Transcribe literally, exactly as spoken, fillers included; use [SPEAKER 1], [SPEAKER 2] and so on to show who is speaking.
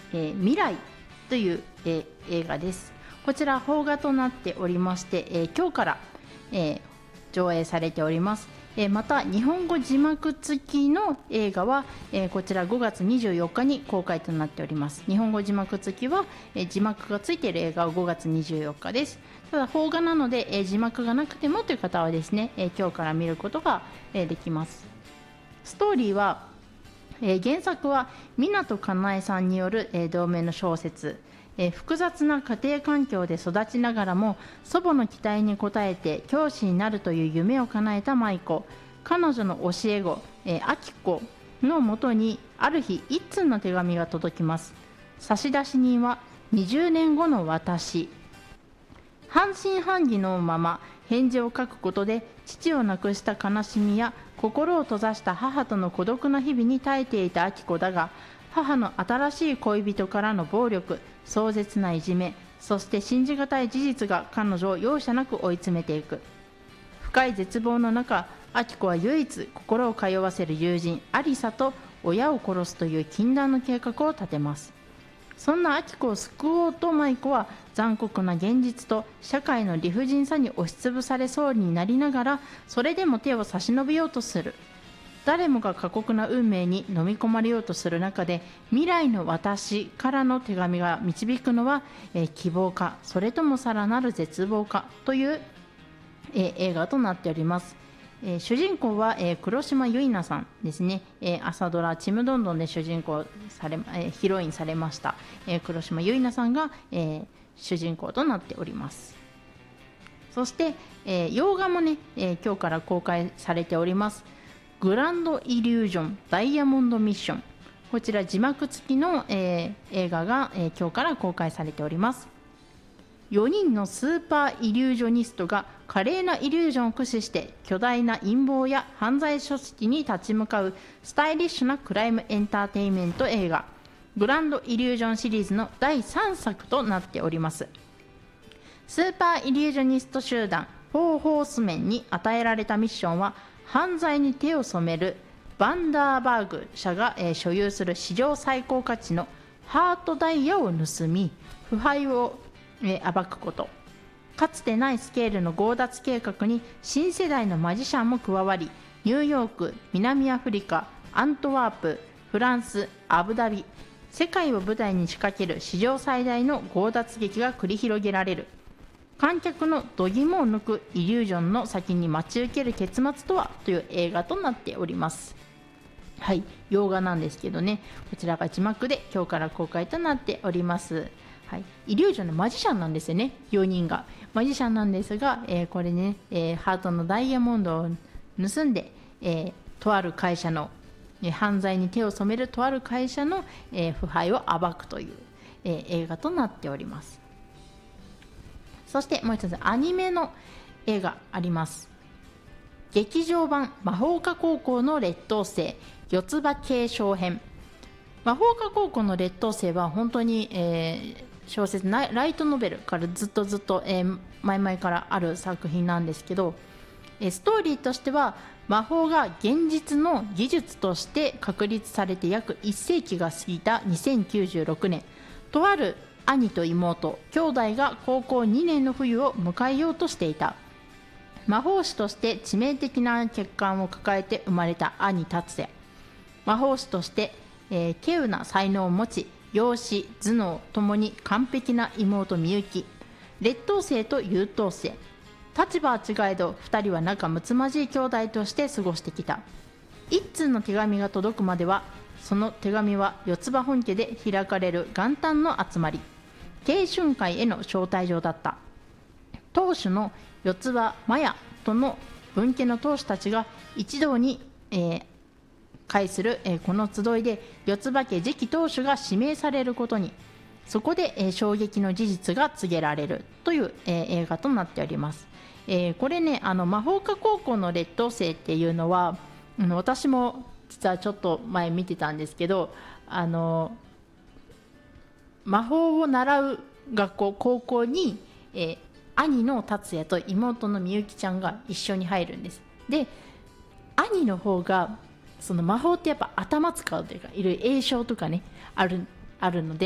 [SPEAKER 1] えー、未来という、えー、映画です。こちら邦画となっておりまして、えー、今日から、えー、上映されております。えー、また日本語字幕付きの映画は、えー、こちらごがつにじゅうよっかに公開となっております。日本語字幕付きは、えー、字幕がついている映画はごがつにじゅうよっかです。ただ邦画なので、えー、字幕がなくてもという方はですね、えー、今日から見ることが、えー、できます。ストーリーは、えー、原作は湊かなえさんによる、えー、同名の小説。えー、複雑な家庭環境で育ちながらも祖母の期待に応えて教師になるという夢を叶えた舞子。彼女の教え子、えー、明子のもとにある日一通の手紙が届きます。差出人はにじゅうねんごの私。半信半疑のまま返事を書くことで父を亡くした悲しみや心を閉ざした母との孤独な日々に耐えていた明子だが、母の新しい恋人からの暴力、壮絶ないじめ、そして信じがたい事実が彼女を容赦なく追い詰めていく。深い絶望の中、明子は唯一心を通わせる友人アリサと親を殺すという禁断の計画を立てます。そんな明子を救おうと舞子は残酷な現実と社会の理不尽さに押しつぶされそうになりながら、それでも手を差し伸べようとする。誰もが過酷な運命に飲み込まれようとする中で、未来の私からの手紙が導くのは、えー、希望か、それともさらなる絶望かという、えー、映画となっております。えー、主人公は、えー、黒島結菜さんですね。えー、朝ドラちむどんどんで主人公され、えー、ヒロインされました、えー、黒島結菜さんが、えー、主人公となっております。そして、えー、洋画もね、えー、今日から公開されております。グランドイリュージョンダイヤモンドミッション。こちら字幕付きの、えー、映画が、えー、今日から公開されております。よにんのスーパーイリュージョニストが華麗なイリュージョンを駆使して巨大な陰謀や犯罪組織に立ち向かうスタイリッシュなクライムエンターテインメント映画、グランドイリュージョンシリーズのだいさんさくとなっております。スーパーイリュージョニスト集団フォーホースメンに与えられたミッションは、犯罪に手を染めるバンダーバーグ社が、えー、所有する史上最高価値のハートダイヤを盗み腐敗を、えー、暴くこと。かつてないスケールの強奪計画に新世代のマジシャンも加わり、ニューヨーク、南アフリカ、アントワープ、フランス、アブダビ、世界を舞台に仕掛ける史上最大の強奪劇が繰り広げられる。観客の度肝を抜くイリュージョンの先に待ち受ける結末とはという映画となっております。はい、洋画なんですけどね、こちらが字幕で今日から公開となっております。はい、イリュージョンのマジシャンなんですよね。よにんがマジシャンなんですが、えー、これね、えー、ハートのダイヤモンドを盗んで、えー、とある会社の、えー、犯罪に手を染めるとある会社の、えー、腐敗を暴くという、えー、映画となっております。そしてもう一つアニメの映画あります。劇場版魔法科高校の劣等生四つ葉継承編。魔法科高校の劣等生は本当に、えー、小説ライトノベルからずっとずっと、えー、前々からある作品なんですけど、えー、ストーリーとしては魔法が現実の技術として確立されて約いっせいきが過ぎたにせんきゅうじゅうろくねん、とある兄と妹兄弟が高校にねんの冬を迎えようとしていた。魔法師として致命的な欠陥を抱えて生まれた兄達也、魔法師として、えー、稀有な才能を持ち容姿頭脳ともに完璧な妹みゆき、劣等生と優等生、立場は違えどふたりは仲睦まじい兄弟として過ごしてきた。一通の手紙が届くまではその手紙は四つ葉本家で開かれる元旦の集まり、慶春会への招待状だった。当主の四つ葉マヤとの分家の当主たちが一堂に、えー、会する、えー、この集いで四つ葉家次期当主が指名されることに、そこで、えー、衝撃の事実が告げられるという、えー、映画となっております。えー、これね、あの魔法科高校の劣等生っていうのは、うん、私も実はちょっと前見てたんですけど、あの魔法を習う学校高校に、えー、兄の達也と妹のみゆきちゃんが一緒に入るんです。で兄の方がその魔法ってやっぱ頭使うというかいろいろ栄唱とかねあるあるので